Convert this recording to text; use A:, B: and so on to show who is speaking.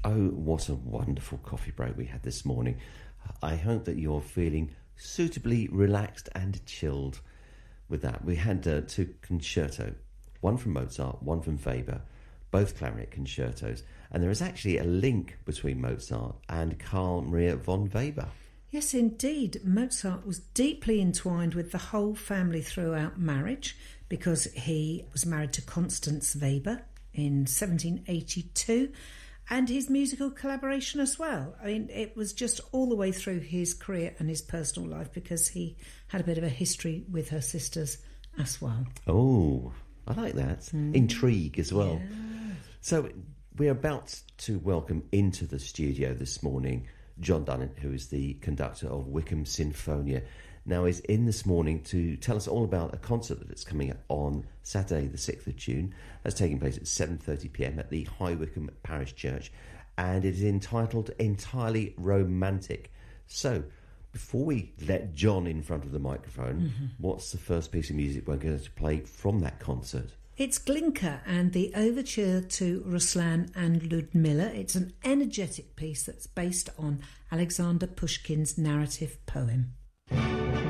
A: Oh, what a wonderful coffee break we had this morning. I hope that you're feeling suitably relaxed and chilled with that. We had two concerto, one from Mozart, one from Weber, both clarinet concertos. And there is actually a link between Mozart and Carl Maria von Weber.
B: Yes, indeed. Mozart was deeply entwined with the whole family throughout marriage because he was married to Constance Weber in 1782, and his musical collaboration as well. I mean, it was just all the way through his career and his personal life because he had a bit of a history with her sisters as well.
A: Oh, I like that. Intrigue as well.
B: Yeah.
A: So we're about to welcome into the studio this morning John Dunnett, who is the conductor of Wickham Sinfonia. Now is in this morning to tell us all about a concert that's coming up on Saturday the 6th of June. That's taking place at 7:30pm at the High Wycombe Parish Church, and it is entitled Entirely Romantic. So before we let John in front of the microphone, what's the first piece of music we're going to play from that concert?
B: It's Glinka and the overture to Ruslan and Ludmilla. It's an energetic piece that's based on Alexander Pushkin's narrative poem.